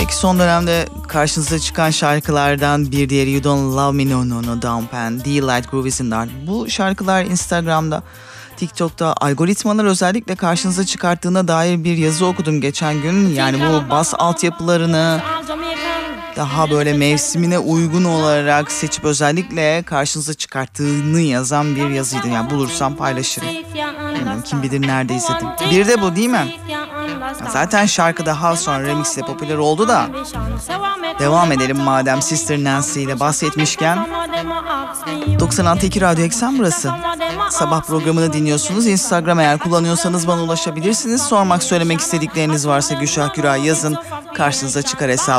Belki son dönemde karşınıza çıkan şarkılardan bir diğeri You Don't Love Me No No No Down Pen, The Light Groove Is In Dark. Bu şarkılar Instagram'da, TikTok'ta algoritmalar özellikle karşınıza çıkarttığına dair bir yazı okudum geçen gün. Yani bu bas altyapılarını daha böyle mevsimine uygun olarak seçip özellikle karşınıza çıkarttığını yazan bir yazıydı. Yani bulursam paylaşırım. Bilmiyorum, kim bilir nerede izledim. Bir de bu değil mi? Zaten şarkı daha sonra remixle popüler oldu da. Devam edelim madem Sister Nancy ile bahsetmişken. 96.2 Radyo Eksen burası. Sabah programını dinliyorsunuz. Instagram eğer kullanıyorsanız bana ulaşabilirsiniz. Sormak, söylemek istedikleriniz varsa Gülşah Güray yazın. Karşınıza çıkar hesabı.